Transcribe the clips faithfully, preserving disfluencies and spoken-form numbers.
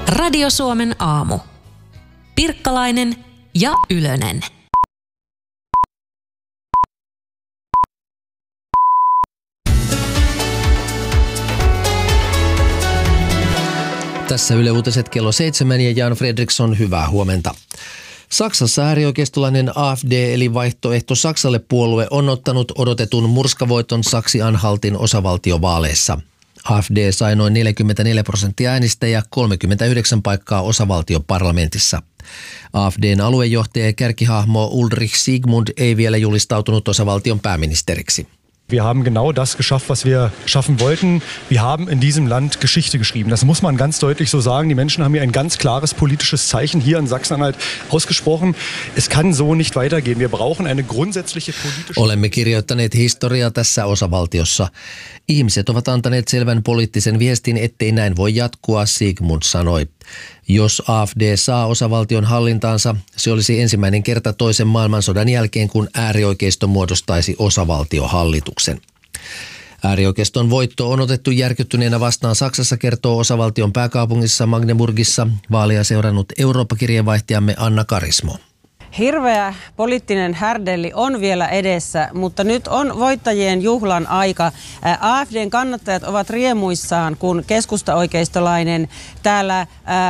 Radio Suomen aamu. Pirkkalainen ja Ylönen. Tässä Yle Uutiset kello seitsemän ja Jan Fredriksson, hyvää huomenta. Saksassa äärioikeistolainen A F D eli vaihtoehto Saksalle puolue on ottanut odotetun murskavoiton Saksi-Anhaltin osavaltiovaaleissa. A F D sai noin neljäkymmentäneljä prosenttia äänistä ja kolmekymmentäyhdeksän paikkaa osavaltioparlamentissa. A F D:n aluejohtaja ja kärkihahmo Ulrich Siegmund ei vielä julistautunut osavaltion pääministeriksi. Wir haben genau das geschafft, was wir schaffen wollten. Wir haben in diesem Land Geschichte geschrieben. Das muss man ganz deutlich so sagen. Die Menschen haben hier ein ganz klares politisches Zeichen hier in Sachsen-Anhalt ausgesprochen. Es kann so nicht weitergehen. Wir brauchen eine grundsätzliche politische... Olemme kirjoittaneet historiaa tässä osavaltiossa. Ihmiset ovat antaneet selvän poliittisen viestin, ettei näin voi jatkua, Sigmund sanoi. Jos A F D saa osavaltion hallintaansa, se olisi ensimmäinen kerta toisen maailmansodan jälkeen, kun äärioikeisto muodostaisi osavaltiohallituksen. Äärioikeiston voitto on otettu järkyttyneenä vastaan Saksassa, kertoo osavaltion pääkaupungissa Magdeburgissa vaalia seurannut Eurooppa-kirjeenvaihtajamme Anna Karismo. Hirveä poliittinen härdelli on vielä edessä, mutta nyt on voittajien juhlan aika. A F D:n kannattajat ovat riemuissaan, kun keskustaoikeistolainen täällä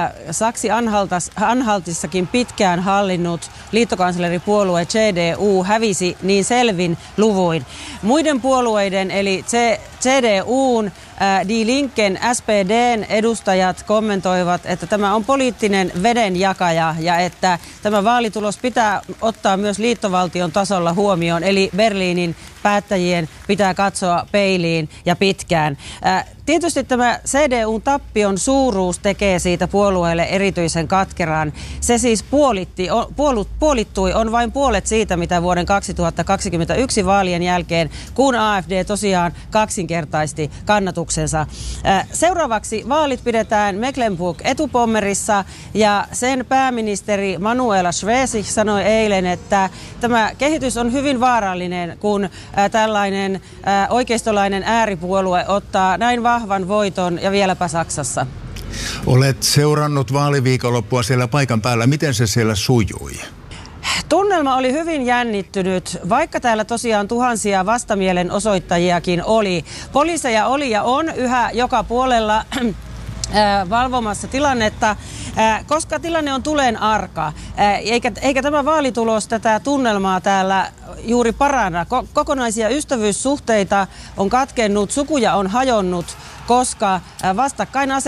Saksi-Anhaltissakin pitkään hallinnut liittokansleripuolue C D U hävisi niin selvin luvuin. Muiden puolueiden eli C D U:n, Die Linken, S P D:n edustajat kommentoivat, että tämä on poliittinen vedenjakaja ja että tämä vaalitulos pitää ottaa myös liittovaltion tasolla huomioon, eli Berliinin päättäjien pitää katsoa peiliin ja pitkään. Tietysti tämä C D U:n tappion suuruus tekee siitä puolueelle erityisen katkeran. Se siis puolitti, puolut, puolittui, on vain puolet siitä, mitä vuoden kaksituhattakaksikymmentäyksi vaalien jälkeen, kun A F D tosiaan kaksinkertaisti kannatuksensa. Seuraavaksi vaalit pidetään Mecklenburg-Etupommerissa ja sen pääministeri Manuela Schwesig sanoi eilen, että tämä kehitys on hyvin vaarallinen, kun tällainen oikeistolainen ääripuolue ottaa näin vahvan voiton ja vieläpä Saksassa. Olet seurannut vaaliviikonloppua siellä paikan päällä. Miten se siellä sujui? Tunnelma oli hyvin jännittynyt, vaikka täällä tosiaan tuhansia vastamielenosoittajiakin oli. Poliiseja oli ja on yhä joka puolella valvomassa tilannetta, koska tilanne on tuleen arka, eikä, eikä tämä vaalitulos tätä tunnelmaa täällä juuri paranna. Kokonaisia ystävyyssuhteita on katkennut, sukuja on hajonnut, koska vastakkainasettelu